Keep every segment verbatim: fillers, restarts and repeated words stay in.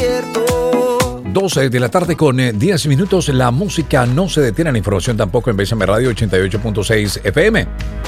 desierto. doce de la tarde con diez minutos. La música no se detiene, la información tampoco en B S M Radio ochenta y ocho punto seis F M.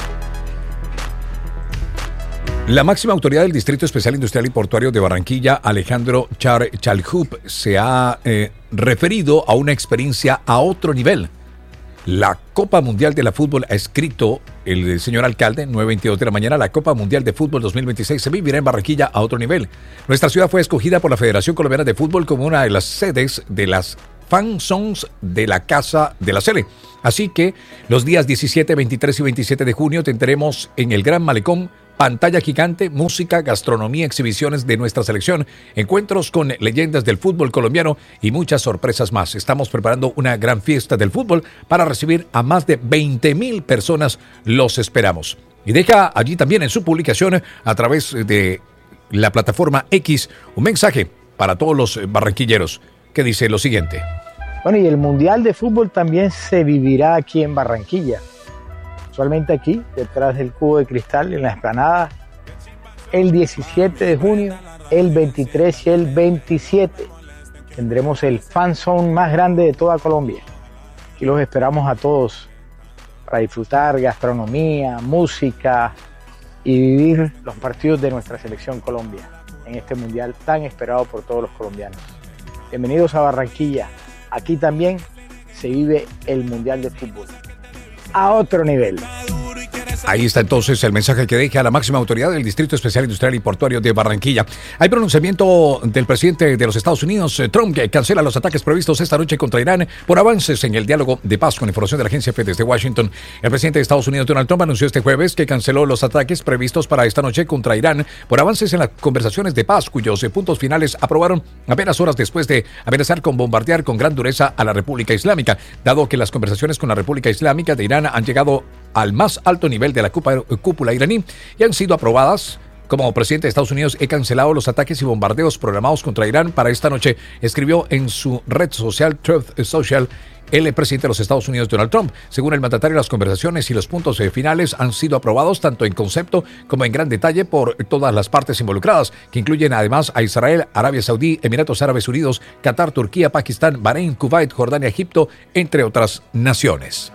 La máxima autoridad del Distrito Especial Industrial y Portuario de Barranquilla, Alejandro Char Chalhup, se ha eh, referido a una experiencia a otro nivel. La Copa Mundial de la Fútbol, ha escrito el señor alcalde, nueve veintidós de la mañana, la Copa Mundial de Fútbol dos mil veintiséis se vivirá en Barranquilla a otro nivel. Nuestra ciudad fue escogida por la Federación Colombiana de Fútbol como una de las sedes de las fan zones de la Casa de la Sele. Así que los días diecisiete, veintitrés y veintisiete de junio tendremos en el Gran Malecón pantalla gigante, música, gastronomía, exhibiciones de nuestra selección, encuentros con leyendas del fútbol colombiano y muchas sorpresas más. Estamos preparando una gran fiesta del fútbol para recibir a más de veinte mil personas. Los esperamos. Y deja allí también en su publicación a través de la plataforma X un mensaje para todos los barranquilleros que dice lo siguiente. Bueno, y el Mundial de Fútbol también se vivirá aquí en Barranquilla. Usualmente aquí, detrás del cubo de cristal, en la explanada, el diecisiete de junio, el veintitrés y el veintisiete. Tendremos el fan zone más grande de toda Colombia. Aquí los esperamos a todos para disfrutar gastronomía, música y vivir los partidos de nuestra selección Colombia en este mundial tan esperado por todos los colombianos. Bienvenidos a Barranquilla. Aquí también se vive el Mundial de Fútbol a otro nivel. Ahí está entonces el mensaje que deja la máxima autoridad del Distrito Especial Industrial y Portuario de Barranquilla. Hay pronunciamiento del presidente de los Estados Unidos, Trump, que cancela los ataques previstos esta noche contra Irán por avances en el diálogo de paz. Con información de la agencia F desde Washington, el presidente de Estados Unidos, Donald Trump, anunció este jueves que canceló los ataques previstos para esta noche contra Irán por avances en las conversaciones de paz, cuyos puntos finales aprobaron apenas horas después de amenazar con bombardear con gran dureza a la República Islámica. Dado que las conversaciones con la República Islámica de Irán han llegado al más alto nivel de la cúpula iraní y han sido aprobadas, como presidente de Estados Unidos he cancelado los ataques y bombardeos programados contra Irán para esta noche, escribió en su red social Truth Social el presidente de los Estados Unidos, Donald Trump. Según el mandatario, las conversaciones y los puntos finales han sido aprobados tanto en concepto como en gran detalle por todas las partes involucradas, que incluyen además a Israel, Arabia Saudí, Emiratos Árabes Unidos, Qatar, Turquía, Pakistán, Bahrein, Kuwait, Jordania, Egipto, entre otras naciones.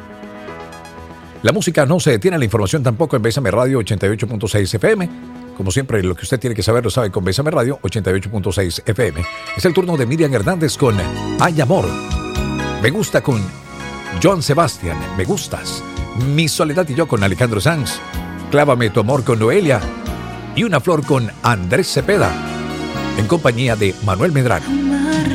La música no se detiene, la información tampoco en B S M Radio ochenta y ocho punto seis F M. Como siempre, lo que usted tiene que saber lo sabe con B S M Radio ochenta y ocho punto seis F M. Es el turno de Miriam Hernández con Hay Amor. Me gusta con Joan Sebastián. Me gustas. Mi soledad y yo con Alejandro Sanz. Clávame tu amor con Noelia. Y una flor con Andrés Cepeda. En compañía de Manuel Medrano.